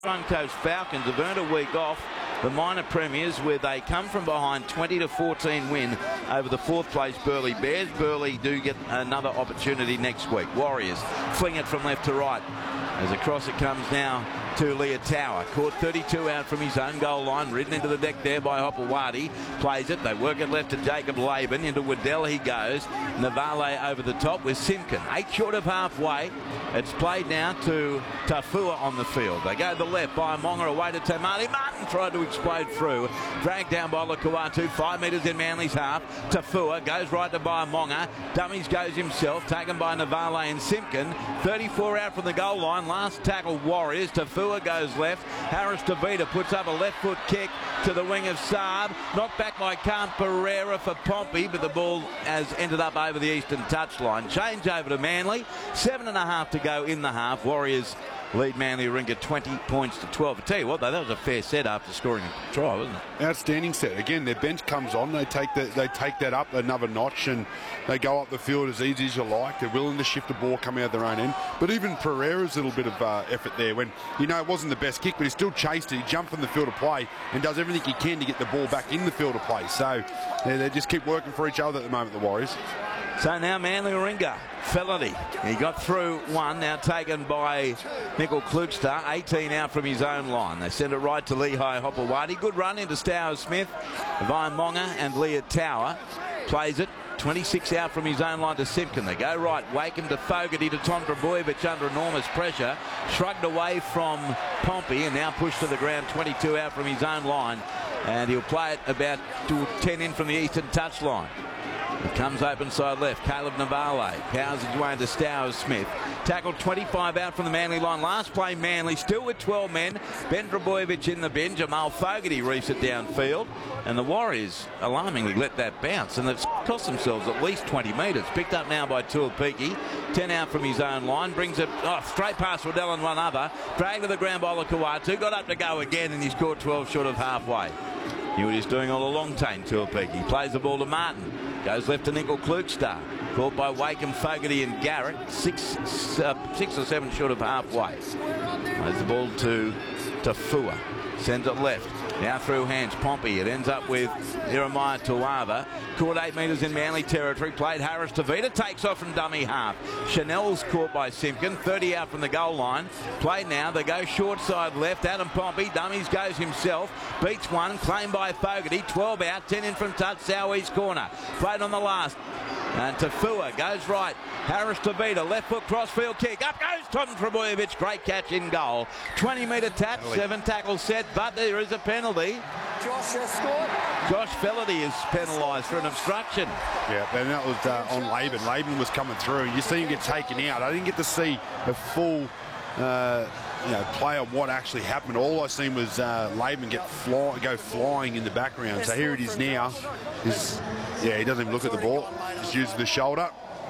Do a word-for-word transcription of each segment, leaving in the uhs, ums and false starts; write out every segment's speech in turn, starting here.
Suncoast Falcons have earned a week off the minor premiers where they come from behind twenty to fourteen win over the fourth place Burleigh Bears. Burleigh do get another opportunity next week. Warriors fling it from left to right as across it comes now to Leah Tower. Caught thirty-two out from his own goal line, ridden into the deck there by Hopewadi. Plays it, they work it left to Jacob Laban. Into Waddell he goes. Navale over the top with Simpkin. Eight short of halfway. It's played now to Tafua on the field. They go to the left by Monga away to Tamale. Martin tried to explode through. Dragged down by Lukuatu. Five metres in Manly's half. Tafua goes right to Monga. Dummies goes himself. Taken by Navale and Simpkin. thirty-four out from the goal line. Last tackle Warriors. Tafua goes left. Harris Tavita puts up a left foot kick to the wing of Saab. Knocked back by Khan Pereira for Pompey, but the ball has ended up over the eastern touchline. Change over to Manly. Seven and a half to go in the half. Warriors lead Manly Warringah twenty points to twelve. I tell you what, though, that was a fair set after scoring a try, wasn't it? Outstanding set. Again, their bench comes on. They take that. They take that up another notch, and they go up the field as easy as you like. They're willing to shift the ball, come out of their own end. But even Pereira's little bit of uh, effort there, when you know it wasn't the best kick, but he still chased it. He jumped from the field of play and does everything he can to get the ball back in the field of play. So they, they just keep working for each other at the moment, the Warriors. So now Manly Warringah, Felony. He got through one, now taken by Nickel Klugster, eighteen out from his own line. They send it right to Lehigh Hopewadi. Good run into Stowers Smith, Vine Monga and Leah Tower. Plays it, twenty-six out from his own line to Simpkin. They go right, Wakeham to Fogarty to Tom Trbojevic under enormous pressure. Shrugged away from Pompey and now pushed to the ground, twenty-two out from his own line. And he'll play it about ten in from the eastern touchline. It comes open side left. Caleb Navale powers his way into Stowers Smith. Tackled twenty-five out from the Manly line. Last play Manly still with twelve men. Ben Trbojevic in the bin. Jamal Fogarty reefs it downfield. And the Warriors alarmingly let that bounce. And they've cost themselves at least twenty metres. Picked up now by Tuapiki. ten out from his own line. Brings it oh, straight past Waddell and one other. Dragged to the ground by Lukuatu. Got up to go again and he's caught twelve short of halfway. Knew what he's doing all along, Tane Tuapiki. Plays the ball to Martin. Goes left to Nickel Klugster. Caught by Wakeham, Fogarty and Garrett. Six, uh, six or seven short of halfway. Plays the ball to Tafua. Sends it left. Now through hands, Pompey. It ends up with Jeremiah Tuava. Caught eight metres in Manly territory. Played Harris Tavita. Takes off from dummy half. Chanel's caught by Simpkin. thirty out from the goal line. Played now. They go short side left. Adam Pompey. Dummies goes himself. Beats one. Claimed by Fogarty. twelve out. ten in from touch. Southeast corner. Played on the last. And Tafua goes right. Harris Tavita. Left foot crossfield kick. Up goes Tom Trbojevic. Great catch in goal. twenty metre tap. Seven tackles set. But there is a penalty. Josh has scored. Josh Felady is penalised for an obstruction. Yeah, and that was uh, on Laban. Laban was coming through. You see him get taken out. I didn't get to see a full uh, you know, play of what actually happened. All I seen was uh, Laban get fly, go flying in the background. So here it is now. He's, yeah, he doesn't even look at the ball. Just uses the shoulder.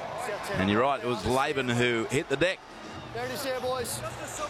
And you're right, it was Laban who hit the deck. There it is there, boys.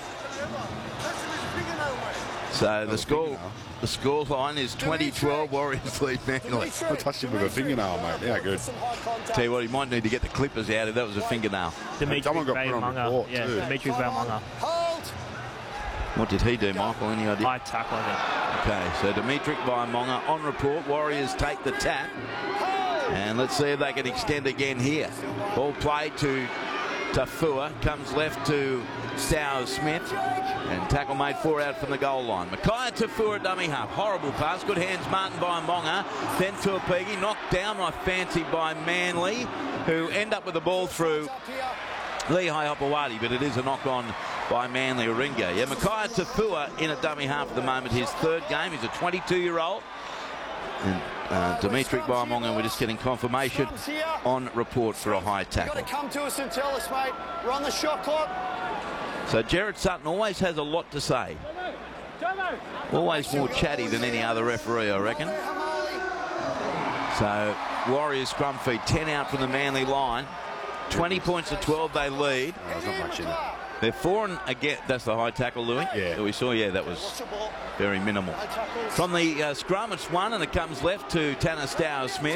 So the score, the score line is twenty twelve, Warriors lead Manly. I touched him with a fingernail, mate. Yeah, good. Tell you what, he might need to get the clippers out if that was a fingernail. Dimitri Someone got put on the court yeah, too. Dimitri Valmonga. What did he do, Michael? Any idea? High tackle, I think. Okay, so Dimitri Valmonga on report. Warriors take the tap. And let's see if they can extend again here. Ball played to Tafua. Comes left to Stowers Smith. And tackle made four out from the goal line. Mackay Tafua dummy half. Horrible pass. Good hands Martin by Monga. Then Tuapiki. Knocked down by fancy by Manly, who end up with the ball through Lehigh Hopewadi, but it is a knock on by Manly Warringah. Yeah, Mackay Tafua in a dummy half at the moment. His third game. He's a twenty-two year old. And uh, Dimitri Baimonga, we're just getting confirmation on report for a high tackle. You've got to come to us and tell us, mate. We're on the shot clock. So Jared Sutton always has a lot to say. Always more chatty than any other referee, I reckon. So Warriors scrum feed, ten out from the Manly line. twenty points to twelve they lead. Oh, there's not much in it. They're four and again. That's the high tackle, Louis. Yeah. That we saw. Yeah, that was very minimal. From the uh, scrum, it's one, and it comes left to Tanner Stowers Smith.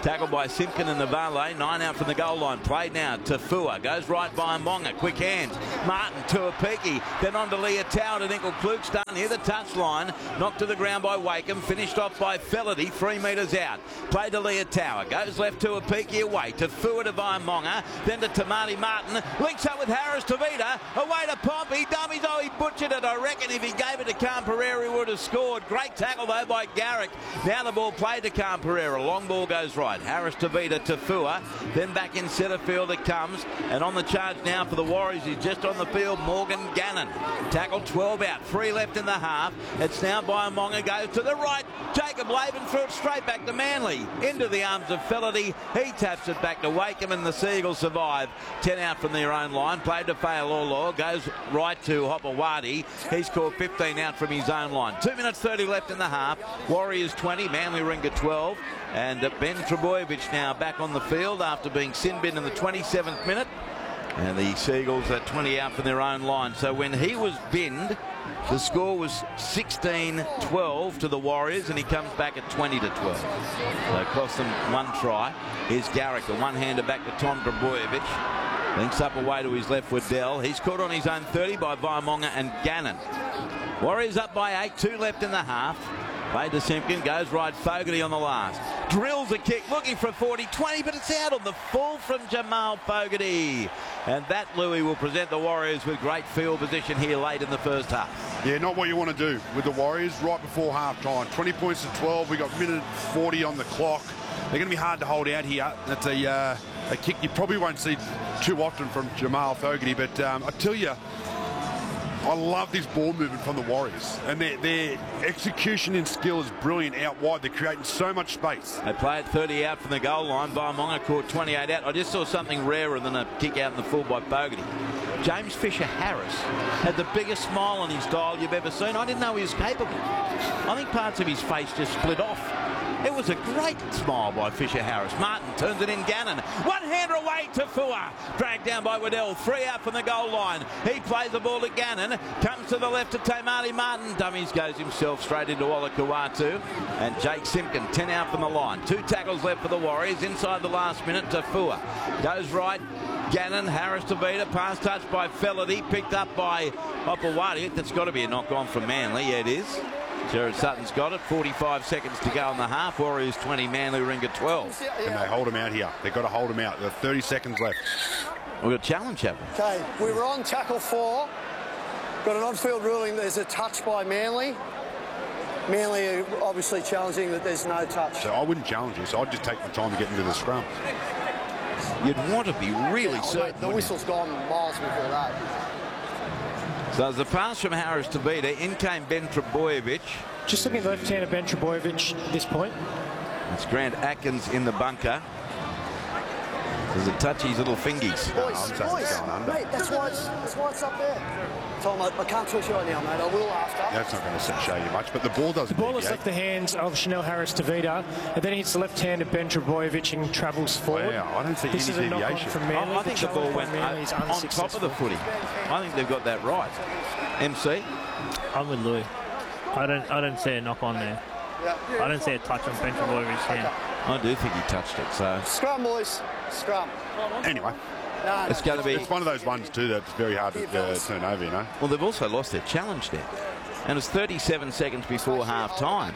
Tackled by Simpkin and Navale. Nine out from the goal line. Played now to Fua. Goes right by Monga. Quick hands. Martin to Apiki. Then on to Leotau to Nickel Klugstad near the touchline. Knocked to the ground by Wakeham. Finished off by Felity. Three metres out. Played to Leotau. Goes left to Apiki away. To Fua to Monga. Then to Tamati Martin. Links up with Harris Tavita. Away to Pompey. Dummies. Oh, he butchered it. I reckon if he gave it to Khan Pereira, he would have scored. Great tackle though by Garrick. Now the ball played to Khan Pereira. Long ball goes right. Harris Tavita to Fua. Then back in centre field it comes. And on the charge now for the Warriors is just on the field Morgan Gannon. Tackle twelve out. Three left in the half. It's now by Monga. Goes to the right. Jacob Laban threw it straight back to Manly. Into the arms of Felity. He taps it back to Wakeham and the Seagulls survive. ten out from their own line. Played to Fa'alolo. Goes right to Hopewadi. He scored fifteen out from his own line. two minutes thirty left in the half. Warriors twenty. Manly Ringer twelve. And Ben Trebojevic now back on the field after being sin bin in the twenty-seventh minute. And the Seagulls are twenty out from their own line. So when he was binned, the score was sixteen twelve to the Warriors, and he comes back at twenty to twelve. So it cost them one try. Here's Garrick, the one-hander back to Tom Trebojevic. Links up away to his left with Dell. He's caught on his own thirty by Vaimonga and Gannon. Warriors up by eight, two left in the half. Played to Simpkin, goes right, Fogarty on the last. Drills a kick, looking for a forty twenty, but it's out on the full from Jamal Fogarty. And that, Louis, will present the Warriors with great field position here late in the first half. Yeah, not what you want to do with the Warriors right before half-time. twenty points to twelve. We got minute forty on the clock. They're going to be hard to hold out here. That's a, uh, a kick you probably won't see too often from Jamal Fogarty, but um, I tell you, I love this ball movement from the Warriors, and their, their execution and skill is brilliant out wide. They're creating so much space. They play it thirty out from the goal line. Vaimonga caught twenty-eight out. I just saw something rarer than a kick out in the full by Fogarty. James Fisher-Harris had the biggest smile on his dial you've ever seen. I didn't know he was capable. I think parts of his face just split off. It was a great smile by Fisher-Harris. Martin turns it in. Gannon. One-hander away to Fua. Dragged down by Waddell. Three out from the goal line. He plays the ball to Gannon. Comes to the left to Tamati Martin. Dummies goes himself straight into Walla Kuatu. And Jake Simpkin, ten out from the line. Two tackles left for the Warriors. Inside the last minute to Fua. Goes right. Gannon. Harris Tavita. Pass touch by Felity. Picked up by Hopewadi. That's got to be a knock on from Manly. Yeah, it is. Jared Sutton's got it. forty-five seconds to go in the half. Warriors twenty, Manly Ringer twelve. Can they hold him out here? They've got to hold him out. There's thirty seconds left. We've got a challenge, haven't we? Okay, we were on tackle four. Got an on-field ruling. There's a touch by Manly. Manly are obviously challenging that there's no touch. So I wouldn't challenge this. I'd just take my time to get into the scrum. You'd want to be really Yeah, certain. mate, the whistle's gone miles before that. So there's a pass from Harris Tavita. In came Ben Trebojevic. Just looking at left-hander Ben Trebojevic at this point. It's Grant Atkins in the bunker. There's a touch his little fingies. Boys, I'm saying boys, it's going under. mate, that's why it's, that's why it's up there. Tom, I, I can't talk to you right now, mate. I will after. That's not going to show you much, but the ball doesn't. The ball has deviate. left the hands of Chanel Harris Tavita, and then hits the left-hander Ben Trebojevic and travels forward. Wow, I don't see this any is a knock-on deviation. from Manly. I, I think the ball challenge by went Manly is on top of unsuccessful. the footy. I think they've got that right. M C? I'm with Louis. I don't I don't see a knock on there. I don't see a touch on Ben Trevor's hand. I do think he touched it, so Scrum, boys. Scrum. Anyway, No, it's going to be... it's one of those ones too that's very hard to uh, turn over, you know. Well, they've also lost their challenge there. And it's thirty-seven seconds before half-time.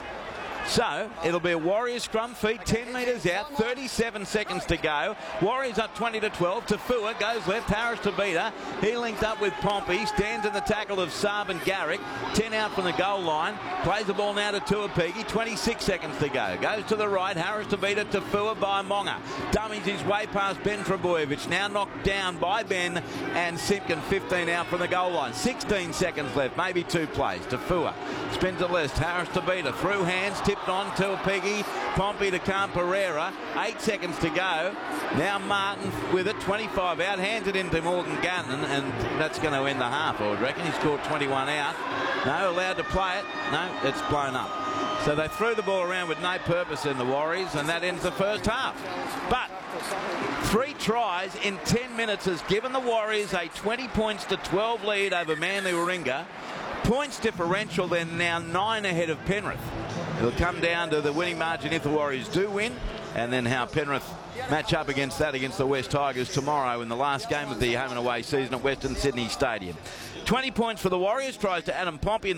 So, it'll be a Warriors scrum feed, ten metres out, thirty-seven seconds to go. Warriors up twenty to twelve. Tafua goes left, Harris Tavita. He linked up with Pompey, stands in the tackle of Saab and Garrick. ten out from the goal line. Plays the ball now to Tuapigi, twenty-six seconds to go. Goes to the right, Harris Tavita, Tafua by Monga. Dummies his way past Ben Trebojevic. Now knocked down by Ben and Simpkin, fifteen out from the goal line. sixteen seconds left, maybe two plays. Tafua spins the list, Harris Tavita through hands, tipped on to Peggy, Pompey to Khan Pereira. Eight seconds to go. Now Martin with it, twenty-five out, hands it into Morgan Gannon, and that's going to end the half, I would reckon. He scored twenty-one out. No, allowed to play it. No, it's blown up. So they threw the ball around with no purpose in the Warriors, and that ends the first half. But three tries in ten minutes has given the Warriors a twenty points to twelve lead over Manly Warringah. Points differential, they're now nine ahead of Penrith. It'll come down to the winning margin if the Warriors do win, and then how Penrith match up against that against the West Tigers tomorrow in the last game of the home and away season at Western Sydney Stadium. twenty points for the Warriors, tries to Adam Pompey in the